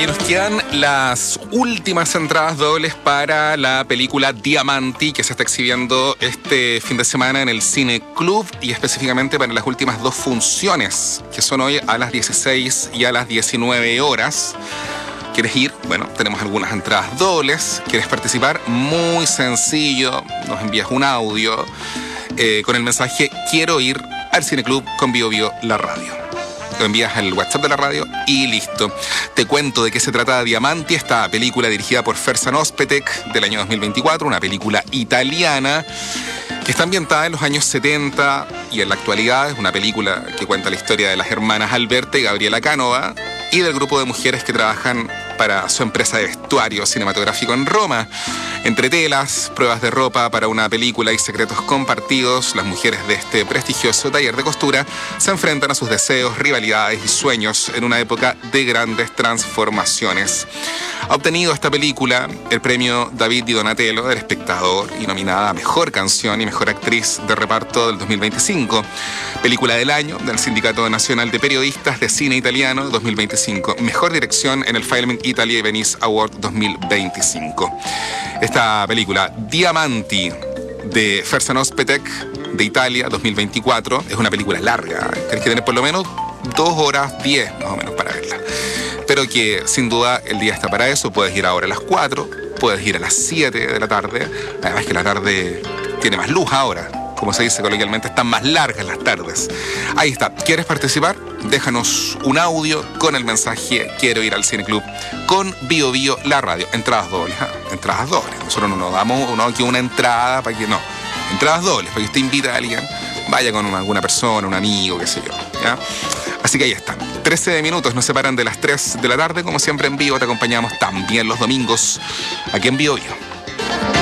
nos quedan las últimas entradas dobles para la película Diamanti, que se está exhibiendo este fin de semana en el Cine Club y específicamente para las últimas dos funciones, que son hoy a las 16 y a las 19 horas. ¿Quieres ir? Bueno, tenemos algunas entradas dobles. ¿Quieres participar? Muy sencillo. Nos envías un audio con el mensaje "Quiero ir al Cine Club con Bio Bio la radio". Lo envías al WhatsApp de la radio y listo. Te cuento de qué se trata Diamanti, esta película dirigida por Fersan Özpetek del año 2024, una película italiana que está ambientada en los años 70 y en la actualidad. Es una película que cuenta la historia de las hermanas Alberta y Gabriela Canova y del grupo de mujeres que trabajan para su empresa de vestuario cinematográfico en Roma. Entre telas, pruebas de ropa para una película y secretos compartidos, las mujeres de este prestigioso taller de costura se enfrentan a sus deseos, rivalidades y sueños en una época de grandes transformaciones. Ha obtenido esta película el premio David Di Donatello del Espectador y nominada a Mejor Canción y Mejor Actriz de Reparto del 2025. Película del año del Sindicato Nacional de Periodistas de Cine Italiano 2025. Mejor Dirección en el Film Italia y Venice Award 2025. Esta película, Diamanti, de Fersan Özpetek, de Italia, 2024, es una película larga. Tienes que tener por lo menos 2 horas 10, más o menos, para verla. Pero que, sin duda, el día está para eso. Puedes ir ahora a las 4, puedes ir a las 7 de la tarde. Además que la tarde tiene más luz ahora. Como se dice coloquialmente, están más largas las tardes. Ahí está. ¿Quieres participar? Déjanos un audio con el mensaje "Quiero ir al Cine Club" con Bio Bio la radio. Entradas dobles, ¿eh? Entradas dobles. Nosotros no nos damos aquí una entrada para que no. Entradas dobles, para que usted invite a alguien, vaya con alguna persona, un amigo, qué sé yo, ¿ya? Así que ahí está. 13 minutos nos separan de las 3 de la tarde. Como siempre en vivo te acompañamos también los domingos aquí en Bio Bio.